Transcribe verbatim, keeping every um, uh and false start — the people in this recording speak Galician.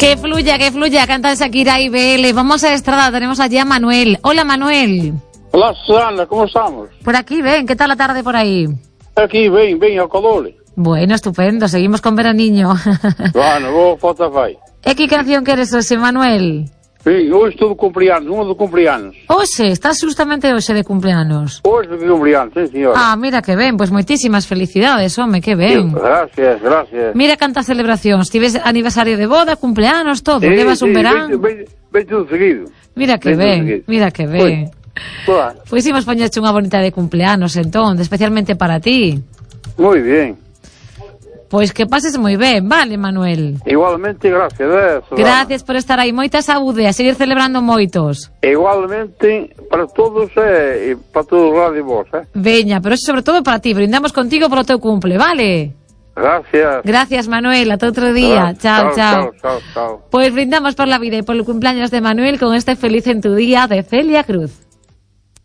Que fluya, que fluya, canta Shakira y B L. Vamos a Estrada, tenemos allí a Manuel. Hola, Manuel. Hola, Susana, ¿cómo estamos? Por aquí, ven, ¿qué tal la tarde por ahí? Aquí, ven, ven, ao Codole. Bueno, estupendo, seguimos con veraniño. Bueno, vou foto fai. E que canción queres hoxe, Manuel? Sí, hoxe estou de cumpleanos, un de cumpleanos. Hoxe, estás justamente hoxe de cumpleanos. Hoxe de cumpleanos, sí, señora. Ah, mira que ben, pois moitísimas felicidades, home, que ben. Sí, gracias, gracias. Mira cantas celebracións, tives aniversario de boda, cumpleanos, todo, Sí, levas un sí, verán. Ven, ven, ven todo seguido. Mira que ven todo ben, seguido. mira que ben. Pues, Pois imos poñerche unha bonita de cumpleanos, entón, especialmente para ti. moi bien. Pois que pases moi ben, vale, Manuel. Igualmente, gracias. Eh, Susana. Gracias por estar aí, moita saúde, a seguir celebrando moitos. Igualmente para todos eh, e para todos os radio vos, eh. Veña, pero eso sobre todo para ti, brindamos contigo polo teu cumple, vale? Gracias. Gracias, Manuel, ata outro día. Chao, chao. Chao, chao, chao. Pois brindamos por la vida e polo cumpleaños de Manuel con este Feliz en tu día de Celia Cruz.